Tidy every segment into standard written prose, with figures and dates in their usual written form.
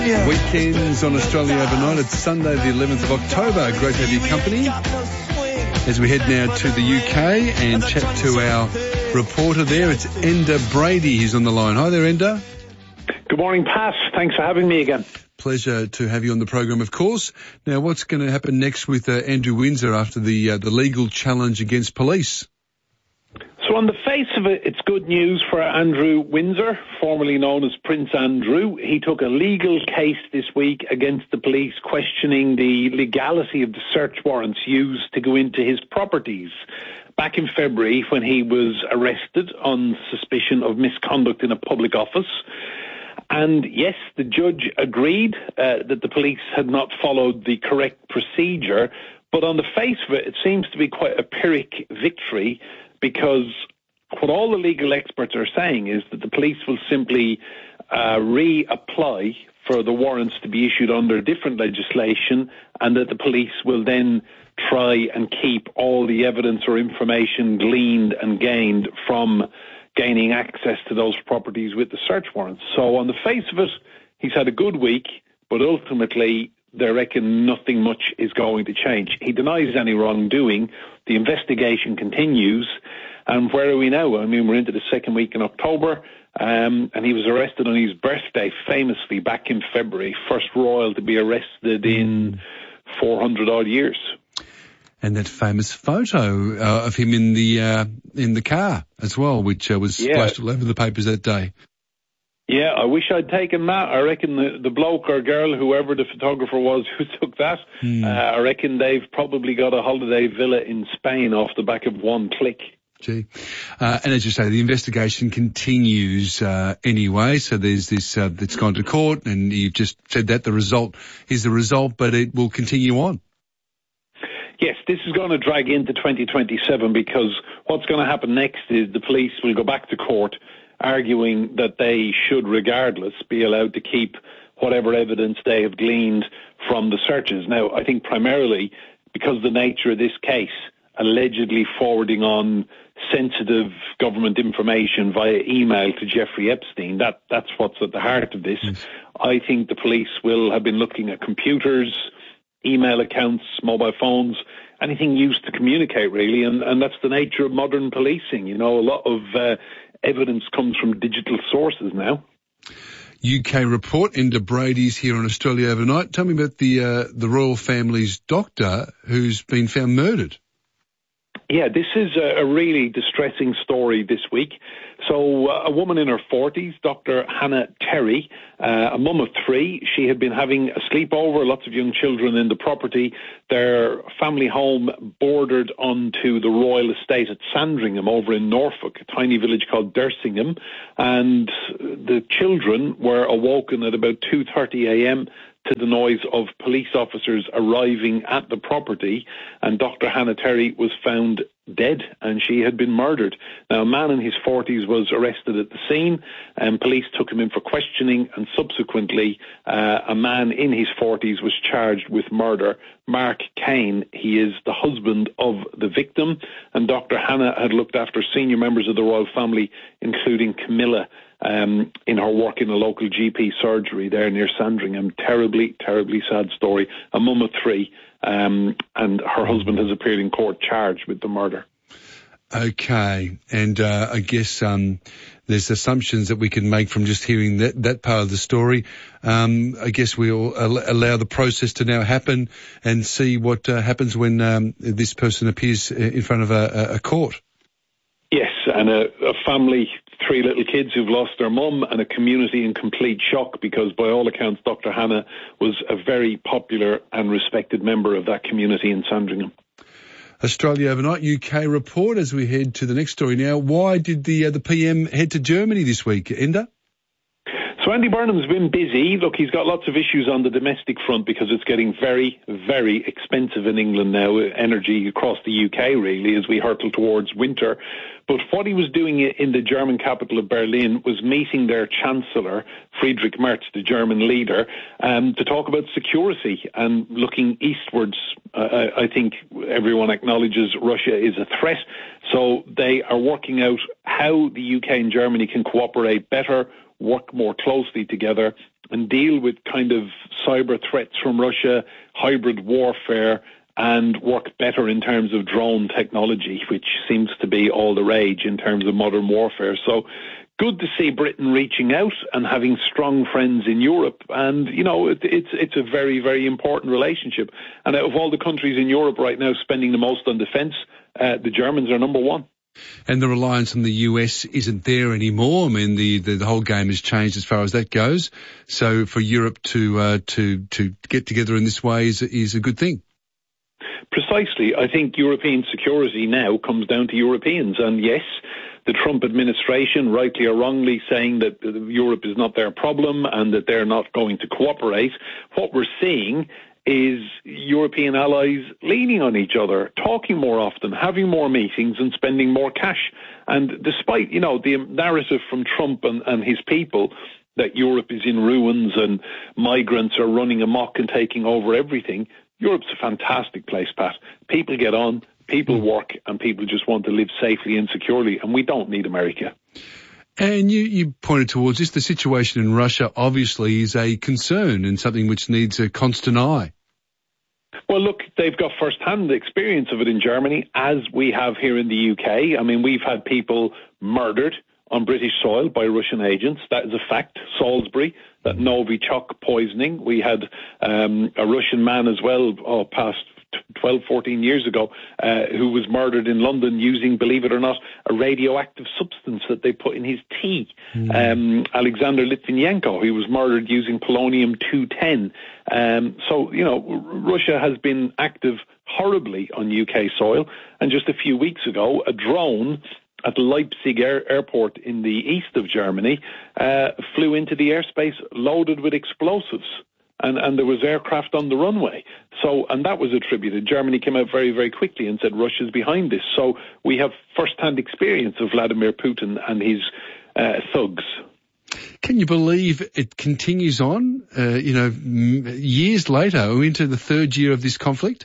Weekends on Australia Overnight. It's Sunday the 11th of October. Great to have your company as we head now to the UK and chat to our reporter there. It's Enda Brady. He's on the line. Hi there, Enda. Good morning, Pat. Thanks for having me again. Pleasure to have you on the program, of course. Now, what's going to happen next with Andrew Windsor after the legal challenge against police? So on the face of it, it's good news for Andrew Windsor, formerly known as Prince Andrew. He took a legal case this week against the police, questioning the legality of the search warrants used to go into his properties. Back in February, when he was arrested on suspicion of misconduct in a public office. And yes, the judge agreed that the police had not followed the correct procedure. But on the face of it, it seems to be quite a Pyrrhic victory, because what all the legal experts are saying is that the police will simply reapply for the warrants to be issued under different legislation, and that the police will then try and keep all the evidence or information gleaned and gained from gaining access to those properties with the search warrants. So on the face of it, he's had a good week, but ultimately they reckon nothing much is going to change. He denies any wrongdoing. The investigation continues. And where are we now? I mean, we're into the second week in October, and he was arrested on his birthday, famously, back in February. First royal to be arrested in 400-odd years. And that famous photo of him in the car as well, which was splashed all over the papers that day. Yeah, I wish I'd taken that. I reckon the bloke or girl, whoever the photographer was who took that, I reckon they've probably got a holiday villa in Spain off the back of one click. Gee. And as you say, the investigation continues anyway, so there's this that's gone to court, and you've just said that the result is the result, but it will continue on. Yes, this is going to drag into 2027, because what's going to happen next is the police will go back to court arguing that they should, regardless, be allowed to keep whatever evidence they have gleaned from the searches. Now, I think primarily because of the nature of this case, allegedly forwarding on sensitive government information via email to Jeffrey Epstein, that's what's at the heart of this. I think the police will have been looking at computers, email accounts, mobile phones, anything used to communicate, really, and that's the nature of modern policing. You know, a lot of evidence comes from digital sources now. UK report, Enda Brady's here on Australia Overnight. Tell me about the royal family's doctor who's been found murdered. Yeah, this is a really distressing story this week. So a woman in her 40s, Dr. Hannah Terry, a mum of 3, she had been having a sleepover, lots of young children in the property. Their family home bordered onto the royal estate at Sandringham over in Norfolk, a tiny village called Dersingham. And the children were awoken at about 2:30 a.m. to the noise of police officers arriving at the property, and Dr. Hannah Terry was found dead, and she had been murdered. Now, a man in his 40s was arrested at the scene, and police took him in for questioning, and subsequently a man in his 40s was charged with murder. Mark Kane, he is the husband of the victim, and Dr. Hannah had looked after senior members of the royal family, including Camilla, in her work in a local GP surgery there near Sandringham. Terribly, terribly sad story. A mum of 3, and her husband has appeared in court charged with the murder. Okay, and I guess there's assumptions that we can make from just hearing that part of the story. I guess we'll allow the process to now happen and see what happens when this person appears in front of a court. Yes, and a family, 3 little kids who've lost their mum, and a community in complete shock, because by all accounts Dr. Hannah was a very popular and respected member of that community in Sandringham. Australia Overnight UK report as we head to the next story now. Why did the PM head to Germany this week, Enda? So Andy Burnham's been busy. Look, he's got lots of issues on the domestic front because it's getting very, very expensive in England now, energy across the UK really, as we hurtle towards winter. But what he was doing in the German capital of Berlin was meeting their Chancellor, Friedrich Merz, the German leader, to talk about security and looking eastwards. I think everyone acknowledges Russia is a threat. So they are working out how the UK and Germany can cooperate better, work more closely together, and deal with kind of cyber threats from Russia, hybrid warfare, and work better in terms of drone technology, which seems to be all the rage in terms of modern warfare. So good to see Britain reaching out and having strong friends in Europe. And, you know, it's a very, very important relationship. And out of all the countries in Europe right now spending the most on defence, the Germans are number one. And the reliance on the US isn't there anymore. I mean, the whole game has changed as far as that goes. So for Europe to get together in this way is a good thing. Precisely. I think European security now comes down to Europeans. And yes, the Trump administration, rightly or wrongly, saying that Europe is not their problem and that they're not going to cooperate. What we're seeing is European allies leaning on each other, talking more often, having more meetings and spending more cash. And despite, you know, the narrative from Trump and his people that Europe is in ruins and migrants are running amok and taking over everything, Europe's a fantastic place, Pat. People get on, people work, and people just want to live safely and securely, and we don't need America. And you pointed towards this. The situation in Russia obviously is a concern and something which needs a constant eye. Well, look, they've got first-hand experience of it in Germany, as we have here in the UK. I mean, we've had people murdered on British soil by Russian agents. That is a fact. Salisbury, that Novichok poisoning. We had a Russian man as well, past 12, 14 years ago, who was murdered in London using, believe it or not, a radioactive substance that they put in his tea. Alexander Litvinenko, he was murdered using polonium-210. So, you know, Russia has been active horribly on UK soil. And just a few weeks ago, a drone at Leipzig airport in the east of Germany flew into the airspace loaded with explosives. And there was aircraft on the runway. So, and that was attributed. Germany came out very, very quickly and said Russia's behind this. So we have first-hand experience of Vladimir Putin and his thugs. Can you believe it continues on, years later, we're into the third year of this conflict?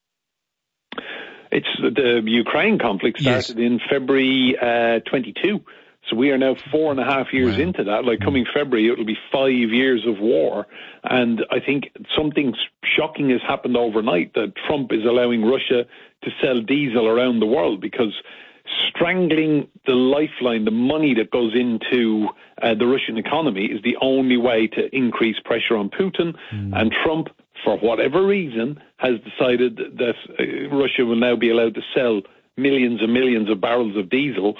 It's the Ukraine conflict started in February 22. So we are now 4.5 years into that. Like coming February, it'll be 5 years of war. And I think something shocking has happened overnight, that Trump is allowing Russia to sell diesel around the world, because strangling the lifeline, the money that goes into the Russian economy, is the only way to increase pressure on Putin. And Trump, for whatever reason, has decided that Russia will now be allowed to sell millions and millions of barrels of diesel.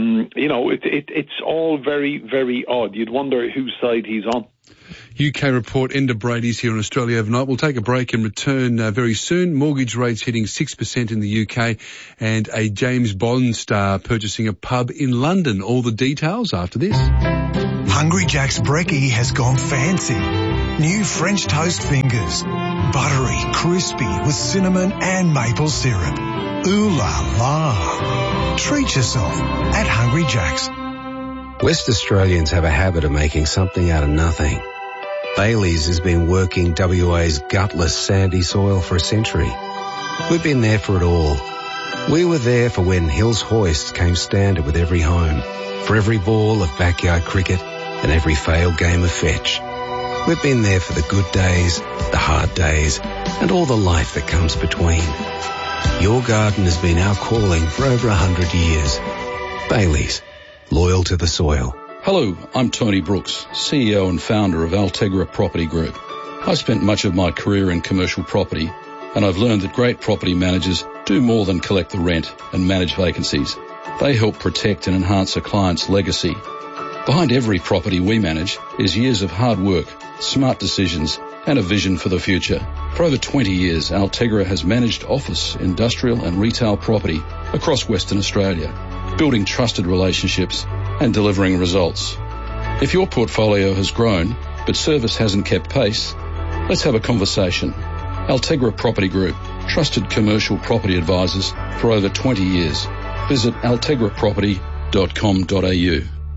It's all very, very odd. You'd wonder whose side he's on. UK report, Enda Brady's here in Australia overnight. We'll take a break and return very soon. Mortgage rates hitting 6% in the UK, and a James Bond star purchasing a pub in London. All the details after this. Hungry Jack's brekkie has gone fancy. New French toast fingers. Buttery, crispy with cinnamon and maple syrup. Ooh la la. Treat yourself at Hungry Jack's. West Australians have a habit of making something out of nothing. Bailey's has been working WA's gutless sandy soil for a century. We've been there for it all. We were there for when Hills Hoist came standard with every home, for every ball of backyard cricket and every failed game of fetch. We've been there for the good days, the hard days, and all the life that comes between. Your garden has been our calling for over 100 years. Bailey's, loyal to the soil. Hello, I'm Tony Brooks, CEO and founder of Altegra Property Group. I've spent much of my career in commercial property, and I've learned that great property managers do more than collect the rent and manage vacancies. They help protect and enhance a client's legacy. Behind every property we manage is years of hard work, smart decisions, and a vision for the future. For over 20 years, Altegra has managed office, industrial and retail property across Western Australia, building trusted relationships and delivering results. If your portfolio has grown, but service hasn't kept pace, let's have a conversation. Altegra Property Group, trusted commercial property advisors for over 20 years. Visit altegraproperty.com.au.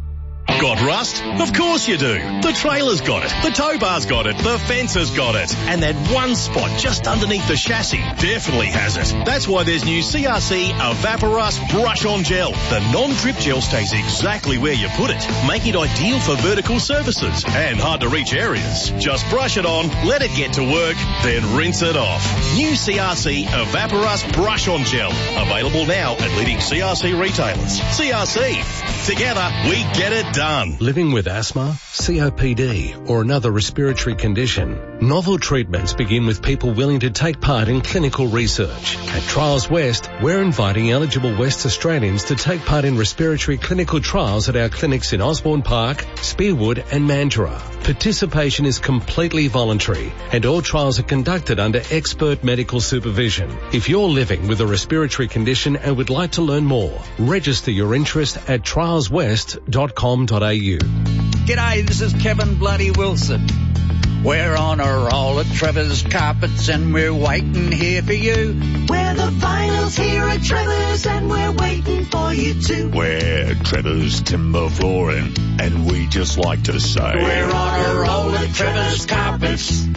Got rust? Of course you do. The trailer's got it. The tow bar's got it. The fence has got it. And that one spot just underneath the chassis definitely has it. That's why there's new CRC Evaporust Brush-On Gel. The non-drip gel stays exactly where you put it, making it ideal for vertical surfaces and hard-to-reach areas. Just brush it on, let it get to work, then rinse it off. New CRC Evaporust Brush-On Gel. Available now at leading CRC retailers. CRC. Together, we get it done. Living with asthma, COPD, or another respiratory condition, novel treatments begin with people willing to take part in clinical research. At Trials West, we're inviting eligible West Australians to take part in respiratory clinical trials at our clinics in Osborne Park, Spearwood and Mandurah. Participation is completely voluntary and all trials are conducted under expert medical supervision. If you're living with a respiratory condition and would like to learn more, register your interest at trialswest.com.au. G'day, this is Kevin Bloody Wilson. We're on a roll at Trevor's Carpets and we're waiting here for you. We're the Vinyls here at Trevor's and we're waiting for you too. We're Trevor's Timber Flooring and we just like to say we're on a roll at Trevor's Carpets.